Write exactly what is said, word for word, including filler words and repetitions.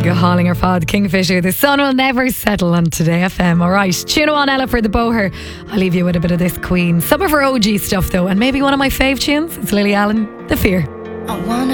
hauling her fad Kingfisher. The sun will never settle on Today F M. Alright, tune on Ella for the Boher. I'll leave you with a bit of this Queen. Some of her O G stuff though, and maybe one of my fave tunes. It's Lily Allen, The Fear. I wanna